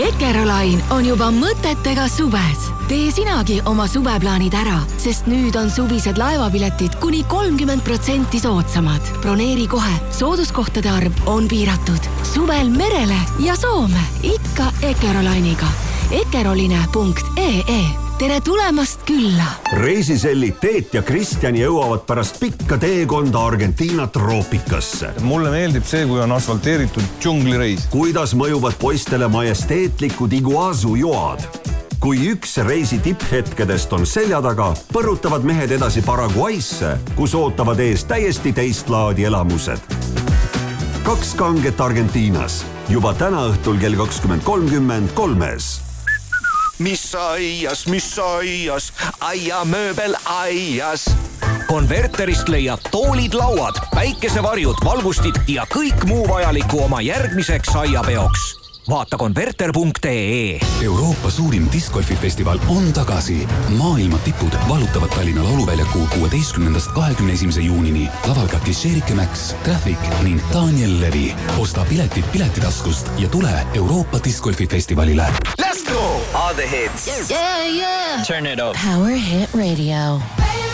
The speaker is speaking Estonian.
Ekerolain on juba mõtetega suves. Tee sinagi oma suveplaanid ära, sest nüüd on suvised laevapiletid kuni 30% soodsamad. Broneeri kohe, sooduskohtade arv on piiratud. Suvel merele ja Soome, ikka Ekerolainiga. Ekeroline.ee. Tere tulemast külla! Reisisellid Teet ja Kristjan jõuavad pärast pikka teekonda Argentiina troopikasse. Mulle meeldib see, kui on asfalteeritud džunglireis. Kuidas mõjuvad poistele majesteetlikud Iguazu joad? Kui üks reisi tipphetkedest on selja taga, põrutavad mehed edasi Paraguaysse, kus ootavad ees täiesti teist laadi elamused. 2 kanget Argentiinas. Juba täna õhtul kell 20.30 3-s. Mis aias, aiamööbel aias. Konverterist leiad toolid, lauad, päikesevarjud, valgustid ja kõik muu vajaliku oma järgmiseks aiapeoks. Vaata konverter.ee. Euroopa suurim discgolfifestival on tagasi. Maailma tipud valutavad Tallinna lauluväljaku 16.–21. juunini. Laval ka Kisherike Max, Traffic ning Daniel Levi. Osta piletid piletitaskust ja tule Euroopa discgolfifestivalile. Let's go! All the hits. Yeah. Turn it up. Power Hit Radio.